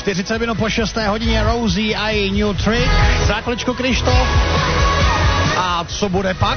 40 minut po 6. hodině Rosie a New Trick. Za chviličku Krištof. A co bude pak?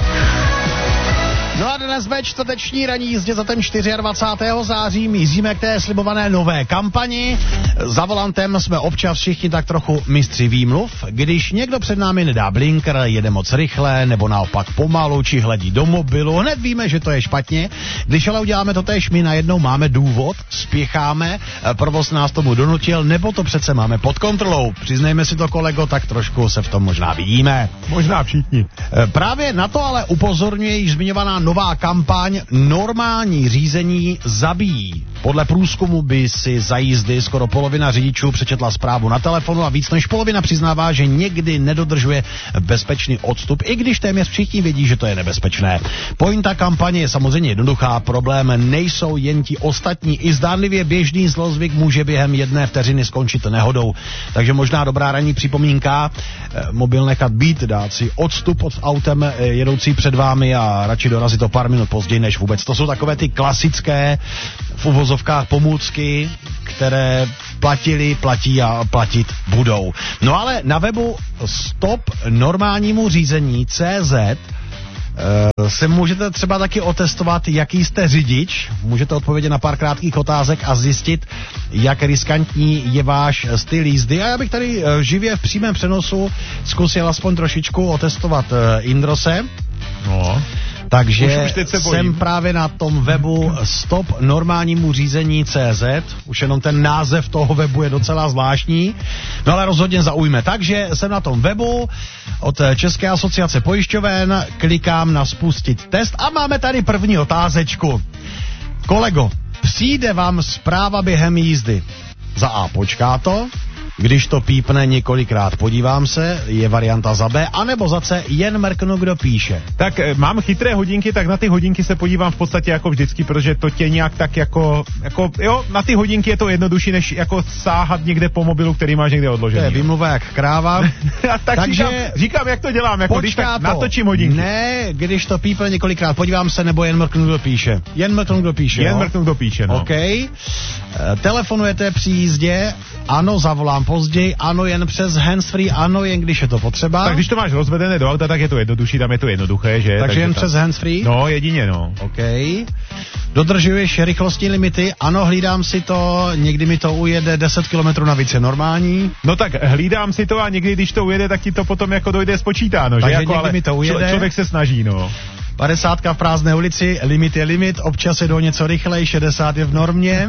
No a dnes ve čtvrteční ranní jízdě za ten 24. září míříme k té slibované nové kampani. Za volantem jsme občas všichni tak trochu mistři výmluv. Když někdo před námi nedá blinker, jede moc rychle, nebo naopak pomalu, či hledí do mobilu, hned víme, že to je špatně. Když ale uděláme to též my, najednou máme důvod, spěcháme, provoz nás tomu donutil, nebo to přece máme pod kontrolou. Přiznejme si to, kolego, tak trošku se v tom možná vidíme. Možná všichni. Právě na to ale upozorňuje již zmiňovaná nová kampaň Normální řízení zabíjí. Podle průzkumu by si za jízdy skoro polovina řidičů přečetla zprávu na telefonu a víc než polovina přiznává, že někdy nedodržuje bezpečný odstup, i když téměř všichni vědí, že to je nebezpečné. Pointa kampaně je samozřejmě jednoduchá, problém nejsou jen ti ostatní. I zdánlivě běžný zlozvyk může během 1 vteřiny skončit nehodou. Takže možná dobrá ranní připomínka, mobil nechat být, dát si odstup od autem jedoucí před vámi a radši dorazit o pár minut později než vůbec. To jsou takové ty klasické v uvozovkách pomůcky, které platí a platit budou. No ale na webu Stop normálnímu řízení CZ se můžete třeba taky otestovat, jaký jste řidič. Můžete odpovědět na pár krátkých otázek a zjistit, jak riskantní je váš styl jízdy. A já bych tady živě v přímém přenosu zkusil aspoň trošičku otestovat Indrose. No. Takže jsem právě na tom webu Stop normálnímu řízení CZ. Už jenom ten název toho webu je docela zvláštní, no ale rozhodně zaujme. Takže jsem na tom webu od České asociace pojišťoven, klikám na spustit test a máme tady první otázečku. Kolego, přijde vám zpráva během jízdy? Za A počká to, když to pípne několikrát, podívám se, je varianta za B, anebo za C, jen mrknu, kdo píše. Tak mám chytré hodinky, tak na ty hodinky se podívám v podstatě jako vždycky, protože to tě nějak tak jako jo, na ty hodinky je to jednodušší, než jako sáhat někde po mobilu, který máš někde odložený. To je vymluva jak kráva. Takže říkám, jak to dělám, jako když tak natočím hodinky. Ne, když to pípne několikrát, podívám se, nebo jen mrknu, kdo píše. Jen mrknu, kdo píše, Jen mrknu, kdo píše, no. OK. Telefonujete při jízdě, ano, zavolám později, ano, jen přes handsfree, ano, jen když je to potřeba. Tak když to máš rozvedené do auta, tak je to jednodušší, tam je to jednoduché, že? Takže jen přes handsfree? No, jedině, no. OK. Dodržuješ rychlostní limity? Ano, hlídám si to, někdy mi to ujede 10 km na více normální. No tak hlídám si to a někdy, když to ujede, tak ti to potom jako dojde spočítáno, takže že? Jako, ale mi to ujede. Člověk se snaží, no. 50 v prázdné ulici, limit je limit, občas je do něco rychlej, 60 je v normě.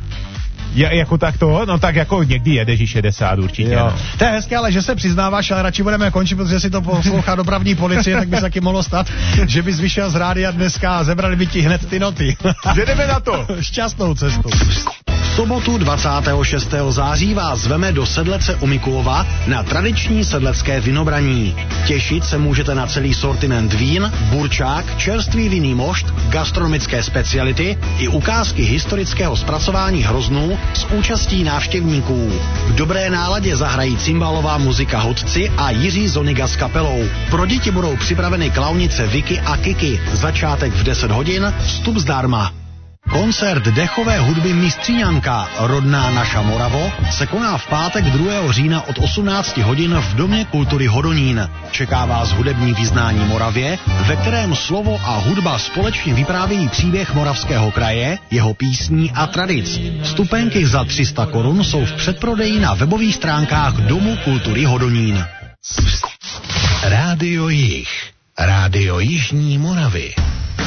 Jako tak to? No tak jako někdy jedeš i 60 určitě. Jo. No. To je hezké, ale že se přiznáváš, ale radši budeme končit, protože si to poslouchá dopravní policie, tak by se taky mohlo stát, že bys vyšel z rádia dneska a zebrali by ti hned ty noty. Že jdeme na to. Šťastnou cestu. V sobotu 26. září vás zveme do Sedlece u Mikulova na tradiční sedlecké vinobraní. Těšit se můžete na celý sortiment vín, burčák, čerstvý vinný mošt, gastronomické speciality i ukázky historického zpracování hroznů s účastí návštěvníků. V dobré náladě zahrají cymbalová muzika Hodci a Jiří Zoniga s kapelou. Pro děti budou připraveny klaunice Vicky a Kiki. Začátek v 10 hodin, vstup zdarma. Koncert dechové hudby Mistříňanka, rodná naša Moravo, se koná v pátek 2. října od 18 hodin v Domě kultury Hodonín. Čeká vás hudební vyznání Moravě, ve kterém slovo a hudba společně vyprávějí příběh Moravského kraje, jeho písní a tradic. Vstupenky za 300 korun jsou v předprodeji na webových stránkách Domu kultury Hodonín. Rádio Jih, Rádio Jižní Moravy.